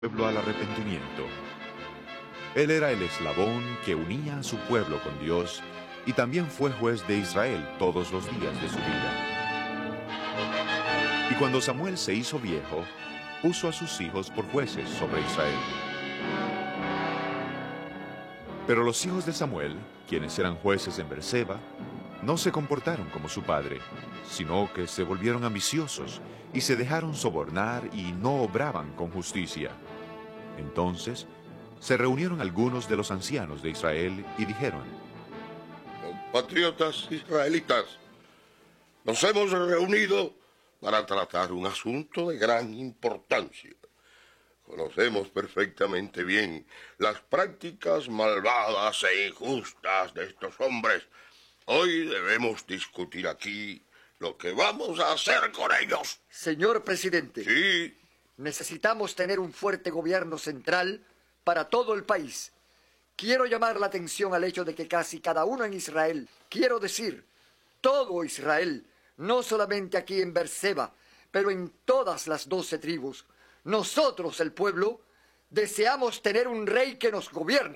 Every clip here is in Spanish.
pueblo al arrepentimiento. Él era el eslabón que unía a su pueblo con Dios y también fue juez de Israel todos los días de su vida. Y cuando Samuel se hizo viejo, puso a sus hijos por jueces sobre Israel. Pero los hijos de Samuel, quienes eran jueces en Berseba, no se comportaron como su padre, sino que se volvieron ambiciosos y se dejaron sobornar y no obraban con justicia. Entonces se reunieron algunos de los ancianos de Israel y dijeron: Compatriotas israelitas, nos hemos reunido para tratar un asunto de gran importancia. Conocemos perfectamente bien las prácticas malvadas e injustas de estos hombres. Hoy debemos discutir aquí lo que vamos a hacer con ellos. Señor presidente. Sí. Necesitamos tener un fuerte gobierno central para todo el país. Quiero llamar la atención al hecho de que casi cada uno en Israel, quiero decir, todo Israel, no solamente aquí en Berseba, pero en todas las 12 tribus, nosotros, el pueblo, deseamos tener un rey que nos gobierne.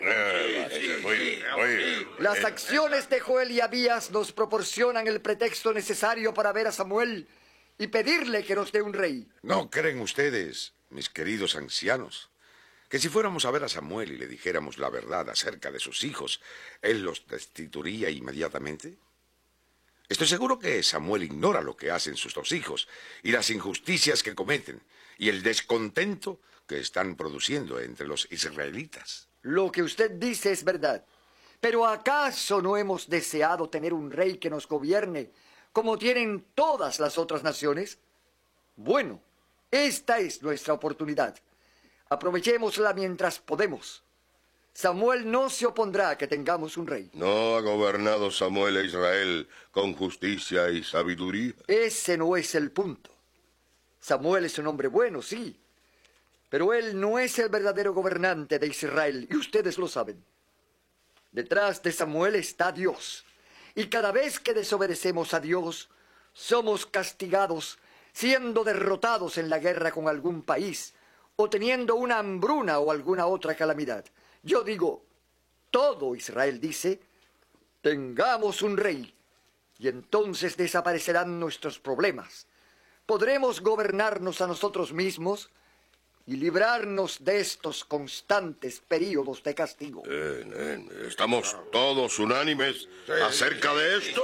Las acciones de Joel y Abías nos proporcionan el pretexto necesario para ver a Samuel y pedirle que nos dé un rey. ¿No creen ustedes, mis queridos ancianos, que si fuéramos a ver a Samuel y le dijéramos la verdad acerca de sus hijos, él los destituiría inmediatamente? Estoy seguro que Samuel ignora lo que hacen sus dos hijos y las injusticias que cometen y el descontento que están produciendo entre los israelitas. Lo que usted dice es verdad. Pero ¿acaso no hemos deseado tener un rey que nos gobierne como tienen todas las otras naciones? Bueno, esta es nuestra oportunidad. Aprovechémosla mientras podemos. Samuel no se opondrá a que tengamos un rey. ¿No ha gobernado Samuel a Israel con justicia y sabiduría? Ese no es el punto. Samuel es un hombre bueno, sí, pero él no es el verdadero gobernante de Israel, y ustedes lo saben. Detrás de Samuel está Dios, y cada vez que desobedecemos a Dios, somos castigados, siendo derrotados en la guerra con algún país, o teniendo una hambruna o alguna otra calamidad. Yo digo, todo Israel dice, tengamos un rey, y entonces desaparecerán nuestros problemas. Podremos gobernarnos a nosotros mismos y librarnos de estos constantes períodos de castigo. ¿Estamos todos unánimes acerca de esto?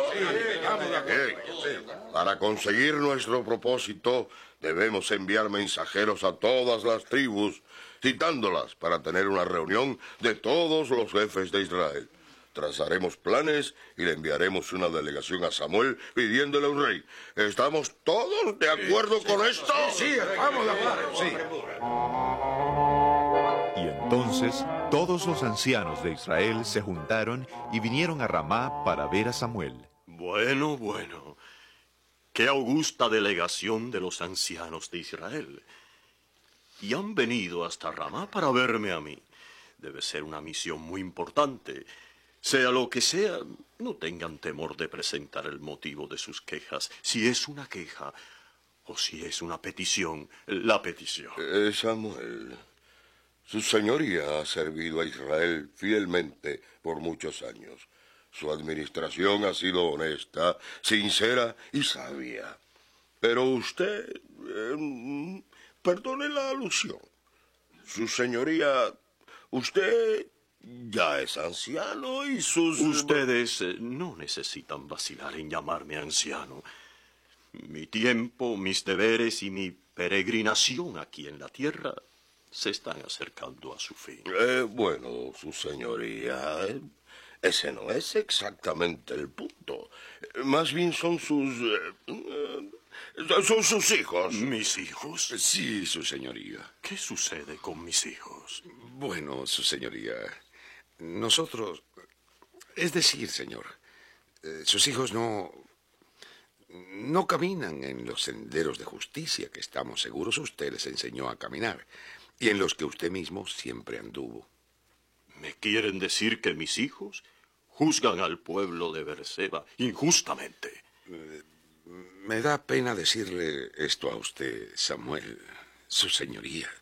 Para conseguir nuestro propósito, debemos enviar mensajeros a todas las tribus, citándolas para tener una reunión de todos los jefes de Israel. Trazaremos planes y le enviaremos una delegación a Samuel pidiéndole un rey. ¿Estamos todos de acuerdo con esto? Sí, vamos de acuerdo, sí. Y entonces todos los ancianos de Israel se juntaron y vinieron a Ramá para ver a Samuel. Bueno. Qué augusta delegación de los ancianos de Israel. Y han venido hasta Ramá para verme a mí. Debe ser una misión muy importante. Sea lo que sea, no tengan temor de presentar el motivo de sus quejas. Si es una queja o si es una petición, la petición. Samuel, su señoría ha servido a Israel fielmente por muchos años. Su administración ha sido honesta, sincera y sabia. Pero usted, perdone la alusión. Su señoría, usted ya es anciano y sus... Ustedes no necesitan vacilar en llamarme anciano. Mi tiempo, mis deberes y mi peregrinación aquí en la tierra se están acercando a su fin. Bueno, su señoría, ese no es exactamente el punto. Más bien son sus hijos. ¿Mis hijos? Sí, su señoría. ¿Qué sucede con mis hijos? Bueno, su señoría, nosotros... Es decir, señor, sus hijos no caminan en los senderos de justicia que estamos seguros usted les enseñó a caminar y en los que usted mismo siempre anduvo. ¿Me quieren decir que mis hijos juzgan al pueblo de Berseba injustamente? Me da pena decirle esto a usted, Samuel, su señoría.